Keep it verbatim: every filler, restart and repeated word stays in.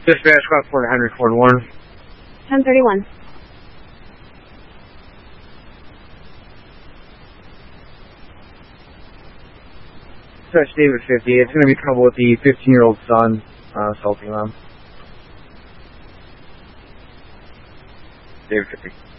Dispatch, Squad four hundred, Fort Warren. ten thirty-one. Dispatch David fifty. It's going to be trouble with the fifteen-year-old son uh, assaulting them. David fifty.